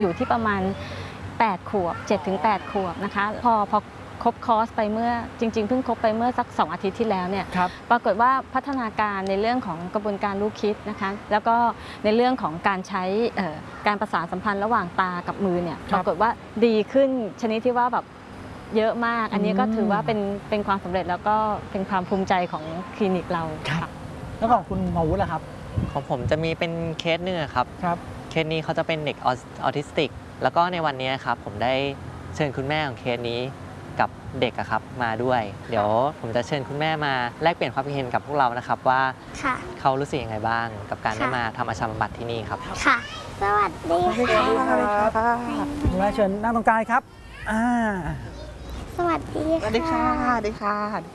อยู่ที่ประมาณ8 ขวบ7 ถึง 8 ขวบนะคะพอครบคอร์สไปเมื่อจริงๆเพิ่งครบไปเมื่อสัก2 อาทิตย์ที่แล้วเนี่ยปรากฏว่าพัฒนาการในเรื่องของกระบวนการรู้คิดนะคะแล้วก็ในเรื่องของการใช้การประสานสัมพันธ์ระหว่างตากับมือเนี่ยปรากฏว่าดีขึ้นชนิดที่ว่าแบบเยอะมากอันนี้ก็ถือว่าเป็นความสำเร็จแล้วก็เป็นความภูมิใจของคลินิกเราค่ะแล้วของคุณหมอวุฒิล่ะครับของผมจะมีเป็นเคสหนึ่งครับเคสนี้เขาจะเป็นเด็กออทิสติกแล้วก็ในวันนี้ครับผมได้เชิญคุณแม่ของเคสนี้กับเด็กครับมาด้วยเดี๋ยวผมจะเชิญคุณแม่มาแลกเปลี่ยนความคิดเห็นกับพวกเรานะครับว่าเขารู้สึกยังไงบ้างกับการได้มาทำอาชาบำบัดที่นี่ครับค่ะสวัสดีค่ะคุณแม่เชิญนั่งตรงกลางครับสวัสดีค่ะสวัสดีค่ะสวัสดีค่ะ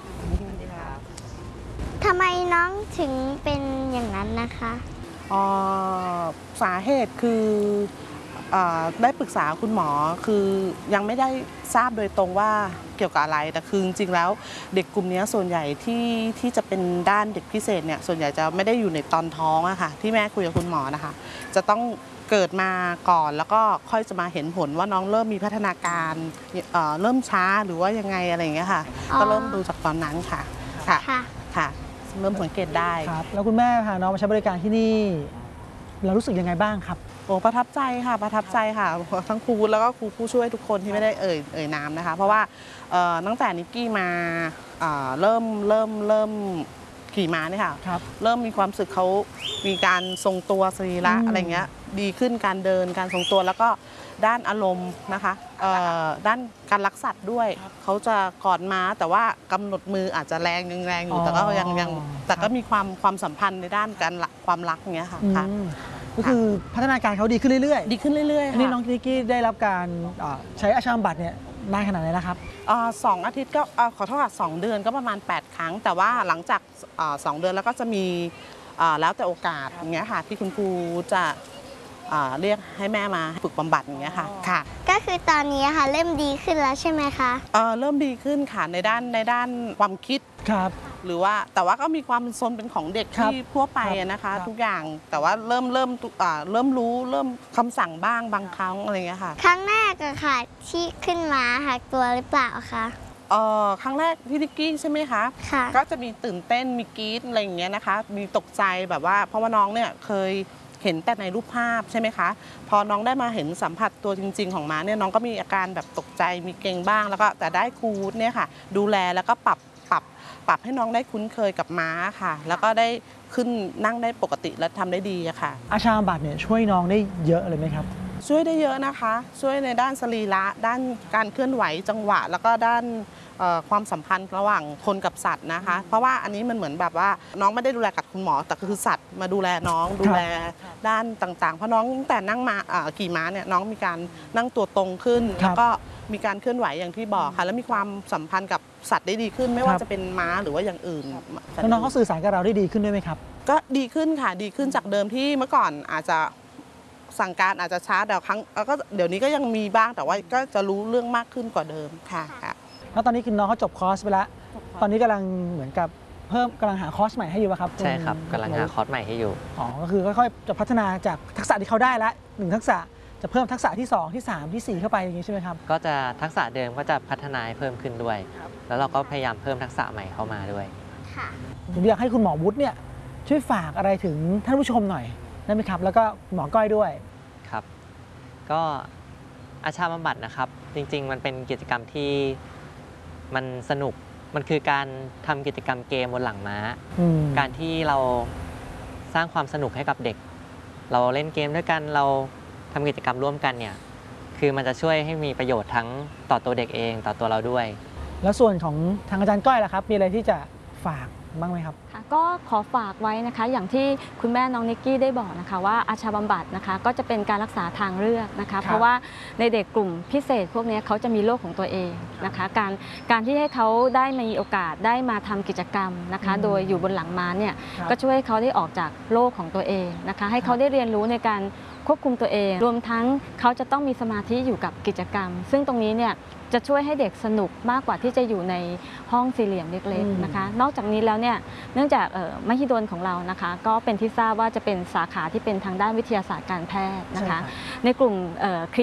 ทำไมน้องถึงเป็นอย่างนั้นนะคะสาเหตุคือได้ปรึกษาคุณหมอคือยังไม่ได้ทราบโดยตรงว่าเกี่ยวกับอะไรแต่คือจริงๆแล้วเด็กกลุ่มนี้ส่วนใหญ่ที่จะเป็นด้านเด็กพิเศษเนี่ยส่วนใหญ่จะไม่ได้อยู่ในตอนท้องอะค่ะที่แม่คุยกับคุณหมอนะคะจะต้องเกิดมาก่อนแล้วก็ค่อยจะมาเห็นผลว่าน้องเริ่มมีพัฒนาการเริ่มช้าหรือว่ายังไงอะไรอย่างเงี้ยค่ะก็เริ่มดูจากตอนนั้นค่ะเริ่มสังเกตได้ครับแล้วคุณแม่พาน้องมาใช้บริการที่นี่เรารู้สึกยังไงบ้างครับโอ้ประทับใจค่ะทั้งครูแล้วก็ครูผู้ช่วยทุกคนที่ไม่ได้เอ่ยนามนะคะเพราะว่าตั้งแต่นิกกี้มาเริ่มขี่ม้าเนี่ยค่ะเริ่มมีความสึกเขามีการทรงตัวสรีระอะไรเงี้ยดีขึ้นการเดินการทรงตัวแล้วก็ด้านอารมณ์นะคะด้านการรักสัตว์ด้วยเขาจะกอดม้าแต่ว่ากำหนดมืออาจจะแรงอยู่แต่ก็ยังแต่ก็มีความสัมพันธ์ในด้านการความรักเงี้ยค่ะก็คือพัฒนาการเขาดีขึ้นเรื่อยๆดีขึ้นเรื่อยๆนี่น้องนิกกี้ได้รับการใช้อาชาบำบัดเนี่ยนานขนาดไหนแล้วครับ 2 อาทิตย์ก็ขอโทษค่ะ2 เดือนก็ประมาณ8 ครั้งแต่ว่าหลังจาก2 เดือนแล้วก็จะมีแล้วแต่โอกาสอย่างเงี้ยค่ะที่คุณครูจะเรียกให้แม่มาฝึกบำบัดอย่างเงี้ยค่ะก็คือตอนนี้ค่ะเริ่มดีขึ้นแล้วใช่ไหมคะเริ่มดีขึ้นค่ะในด้านความคิดครับหรือว่าแต่ว่าก็มีความเป็นโซนเป็นของเด็กที่ทั่วไปนะคะทุกอย่างแต่ว่าเริ่มรู้เริ่มคำสั่งบ้างบางครั้งอะไรเงี้ยค่ะครั้งแรกอะค่ะที่ขึ้นมาหักตัวหรือเปล่าคะครั้งแรกที่นิกกี้ใช่ไหมคะก็จะมีตื่นเต้นมีกรี๊ดอะไรอย่างเงี้ยนะคะมีตกใจแบบว่าเพราะว่าน้องเนี่ยเคยเห็นแต่ในรูปภาพใช่ไหมคะพอน้องได้มาเห็นสัมผัสตัวจริงๆของม้าเนี่ยน้องก็มีอาการแบบตกใจมีเกร็งบ้างแล้วก็แต่ได้ครูเนี่ยค่ะดูแลแล้วก็ปรับให้น้องได้คุ้นเคยกับม้าค่ะแล้วก็ได้ขึ้นนั่งได้ปกติและทำได้ดีอะค่ะอาชาบำบัดเนี่ยช่วยน้องได้เยอะเลยไหมครับช่วยได้เยอะนะคะช่วยในด้านสรีระด้านการเคลื่อนไหวจังหวะแล้วก็ด้านความสัมพันธ์ระหว่างคนกับสัตว์นะคะเพราะว่าอันนี้มันเหมือนแบบว่าน้องไม่ได้ดูแลกับคุณหมอแต่คือสัตว์มาดูแลน้องดูแลด้านต่างๆเพราะน้องแต่นั่งมาขี่ม้าเนี่ยน้องมีการนั่งตัวตรงขึ้นแล้วก็มีการเคลื่อนไหวอย่างที่บอกค่ะแล้วมีความสัมพันธ์กับสัตว์ได้ดีขึ้นไม่ว่าจะเป็นม้าหรือว่าอย่างอื่นแล้วน้องเขาสื่อสารกับเราได้ดีขึ้นด้วยไหมครับก็ดีขึ้นค่ะดีขึ้นจากเดิมที่เมื่อก่อนอาจจะสั่งการอาจจะช้าแต่ครั้งก็เดี๋ยวนี้ก็ยังมีบ้างแต่ว่าก็จะรู้เรื่องมากขึ้นกว่าเดิมค่ะแล้วตอนนี้คือน้องเขาจบคอร์สไปแล้วตอนนี้กำลังเหมือนกับกำลังหาคอร์สใหม่ให้อยู่ครับใช่ครับกำลังหาคอร์สใหม่ให้อยู่ก็คือค่อยๆจะพัฒนาจากทักษะที่เขาได้ละ1 ทักษะจะเพิ่มทักษะที่2ที่3ที่4เข้าไปอย่างนี้ใช่ไหมครับก็จะทักษะเดิมก็จะพัฒนาให้เพิ่มขึ้นด้วยแล้วเราก็พยายามเพิ่มทักษะใหม่เข้ามาด้วยผมอยากให้คุณหมอวุฒิเนี่ยช่วยฝากอะไรถึงท่านผู้ชมหน่อยได้ไหมครับแล้วก็หมอก้อยด้วยครับก็อาชาบำบัดนะครับจริงๆมันเป็นกิจกรรมที่มันสนุกมันคือการทำกิจกรรมเกมบนหลังม้าการที่เราสร้างความสนุกให้กับเด็กเราเล่นเกมด้วยกันเราทำกิจกรรมร่วมกันเนี่ยคือมันจะช่วยให้มีประโยชน์ทั้งต่อตัวเด็กเองต่อตัวเราด้วยแล้วส่วนของทางอาจารย์ก้อยล่ะครับมีอะไรที่จะฝากบ้างไหมครับก็ขอฝากไว้นะคะอย่างที่คุณแม่น้องนิกกี้ได้บอกนะคะว่าอาชาบำบัดนะคะก็จะเป็นการรักษาทางเลือกนะคะเพราะว่าในเด็กกลุ่มพิเศษพวกนี้เขาจะมีโรคของตัวเองนะคะการที่ให้เขาได้มีโอกาสได้มาทำกิจกรรมนะคะโดยอยู่บนหลังม้าเนี่ยก็ช่วยให้เขาได้ออกจากโรคของตัวเองนะคะให้เขาได้เรียนรู้ในการควบคุมตัวเองรวมทั้งเขาจะต้องมีสมาธิอยู่กับกิจกรรมซึ่งตรงนี้เนี่ยจะช่วยให้เด็กสนุกมากกว่าที่จะอยู่ในห้องสี่เหลี่ยมเล็กๆนะคะนอกจากนี้แล้วเนี่ยเนื่องจากมหิดลของเรานะคะก็เป็นที่ทราบว่าจะเป็นสาขาที่เป็นทางด้านวิทยาศาสตร์การแพทย์นะคะในกลุ่ม